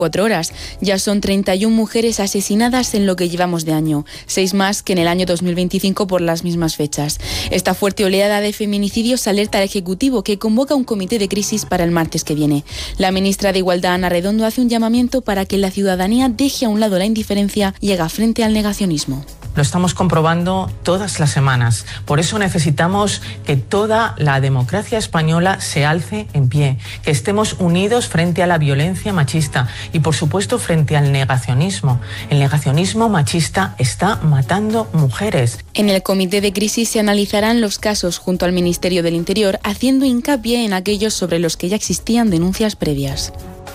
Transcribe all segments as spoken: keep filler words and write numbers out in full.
Cuatro horas. Ya son treinta y una mujeres asesinadas en lo que llevamos de año, seis más que en el año dos mil veinticinco por las mismas fechas. Esta fuerte oleada de feminicidios alerta al Ejecutivo, que convoca un comité de crisis para el martes que viene. La ministra de Igualdad, Ana Redondo, hace un llamamiento para que la ciudadanía deje a un lado la indiferencia y haga frente al negacionismo. Lo estamos comprobando todas las semanas. Por eso necesitamos que toda la democracia española se alce en pie, que estemos unidos frente a la violencia machista y, por supuesto, frente al negacionismo. El negacionismo machista está matando mujeres. En el comité de crisis se analizarán los casos junto al Ministerio del Interior, haciendo hincapié en aquellos sobre los que ya existían denuncias previas.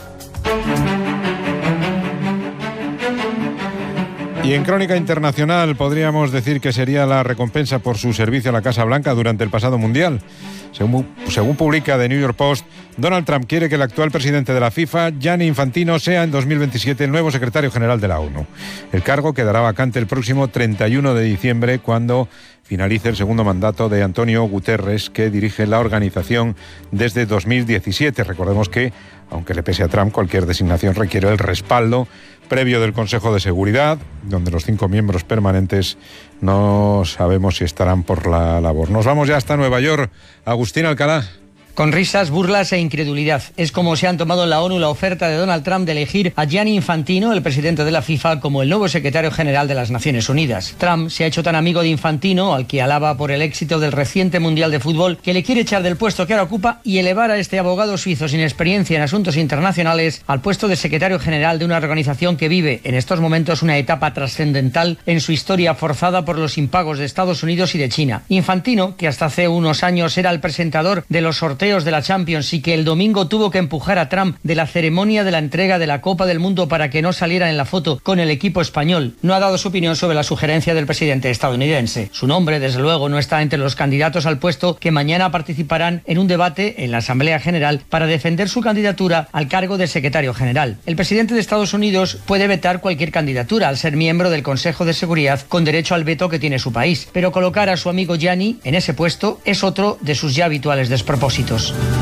Y en crónica internacional podríamos decir que sería la recompensa por su servicio a la Casa Blanca durante el pasado Mundial. Según, según publica The New York Post, Donald Trump quiere que el actual presidente de la FIFA, Gianni Infantino, sea en dos mil veintisiete el nuevo secretario general de la ONU. El cargo quedará vacante el próximo treinta y uno de diciembre, cuando finalice el segundo mandato de Antonio Guterres, que dirige la organización desde dos mil diecisiete. Recordemos que, aunque le pese a Trump, cualquier designación requiere el respaldo previo del Consejo de Seguridad, donde los cinco miembros permanentes no sabemos si estarán por la labor. Nos vamos ya hasta Nueva York. Agustín Alcalá. Con risas, burlas e incredulidad. Es como se han tomado en la ONU la oferta de Donald Trump de elegir a Gianni Infantino, el presidente de la FIFA, como el nuevo secretario general de las Naciones Unidas. Trump se ha hecho tan amigo de Infantino, al que alaba por el éxito del reciente Mundial de Fútbol, que le quiere echar del puesto que ahora ocupa y elevar a este abogado suizo sin experiencia en asuntos internacionales al puesto de secretario general de una organización que vive en estos momentos una etapa trascendental en su historia, forzada por los impagos de Estados Unidos y de China. Infantino, que hasta hace unos años era el presentador de los sorteos de la Champions y que el domingo tuvo que empujar a Trump de la ceremonia de la entrega de la Copa del Mundo para que no saliera en la foto con el equipo español, no ha dado su opinión sobre la sugerencia del presidente estadounidense. Su nombre, desde luego, no está entre los candidatos al puesto que mañana participarán en un debate en la Asamblea General para defender su candidatura al cargo de secretario general. El presidente de Estados Unidos puede vetar cualquier candidatura al ser miembro del Consejo de Seguridad, con derecho al veto que tiene su país, pero colocar a su amigo Gianni en ese puesto es otro de sus ya habituales despropósitos.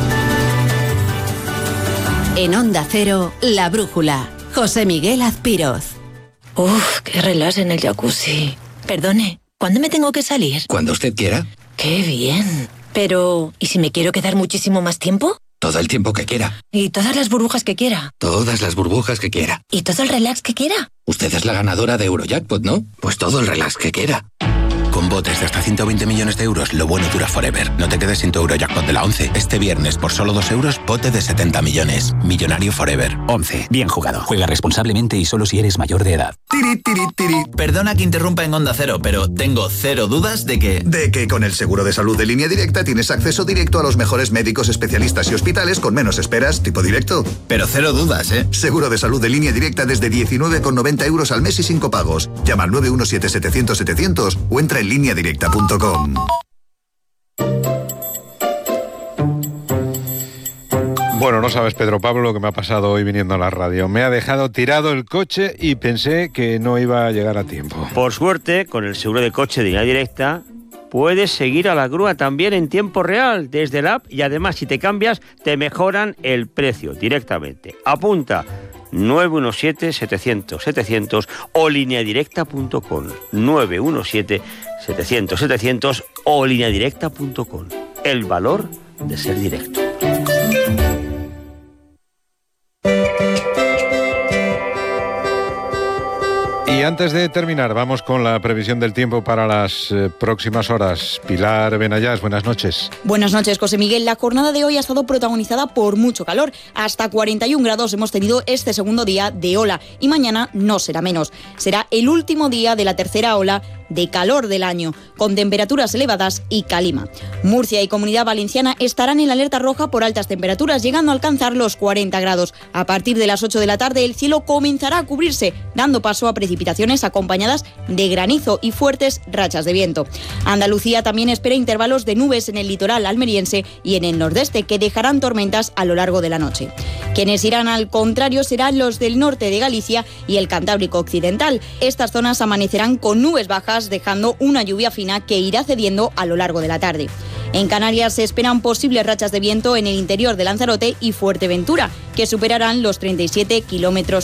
En Onda Cero, La Brújula. José Miguel Azpiroz. Uf, qué relax en el jacuzzi. Perdone, ¿cuándo me tengo que salir? Cuando usted quiera. Qué bien. Pero, ¿y si me quiero quedar muchísimo más tiempo? Todo el tiempo que quiera. ¿Y todas las burbujas que quiera? Todas las burbujas que quiera. ¿Y todo el relax que quiera? Usted es la ganadora de Eurojackpot, ¿no? Pues todo el relax que quiera. Con botes de hasta ciento veinte millones de euros, lo bueno dura forever. No te quedes sin tu Eurojackpot de la once. Este viernes, por solo dos euros, bote de setenta millones. Millonario forever. once. Bien jugado. Juega responsablemente y solo si eres mayor de edad. Tiri, tiri, tiri. Perdona que interrumpa en Onda Cero, pero tengo cero dudas de que... De que con el seguro de salud de Línea Directa tienes acceso directo a los mejores médicos, especialistas y hospitales con menos esperas, tipo directo. Pero cero dudas, ¿eh? Seguro de salud de Línea Directa desde diecinueve con noventa euros al mes y sin copagos. Llama al nueve uno siete setecientos setecientos o entra en línea directa punto com. Bueno, no sabes, Pedro Pablo, lo que me ha pasado hoy viniendo a la radio. Me ha dejado tirado el coche y pensé que no iba a llegar a tiempo. Por suerte, con el seguro de coche de Línea Directa, puedes seguir a la grúa también en tiempo real desde la app y además, si te cambias, te mejoran el precio directamente. Apunta nueve uno siete setecientos setecientos o línea directa punto com. nueve uno siete setecientos setecientos o línea directa punto com. El valor de ser directo. Y antes de terminar, vamos con la previsión del tiempo para las eh, próximas horas. Pilar Benayás, buenas noches. Buenas noches, José Miguel. La jornada de hoy ha estado protagonizada por mucho calor. Hasta cuarenta y un grados hemos tenido este segundo día de ola y mañana no será menos. Será el último día de la tercera ola de calor del año, con temperaturas elevadas y calima. Murcia y Comunidad Valenciana estarán en la alerta roja por altas temperaturas, llegando a alcanzar los cuarenta grados. A partir de las ocho de la tarde, el cielo comenzará a cubrirse, dando paso a precipitaciones acompañadas de granizo y fuertes rachas de viento. Andalucía también espera intervalos de nubes en el litoral almeriense y en el nordeste, que dejarán tormentas a lo largo de la noche. Quienes irán al contrario serán los del norte de Galicia y el Cantábrico occidental. Estas zonas amanecerán con nubes bajas horas, dejando una lluvia fina que irá cediendo a lo largo de la tarde. En Canarias se esperan posibles rachas de viento en el interior de Lanzarote y Fuerteventura, que superarán los treinta y siete kilómetros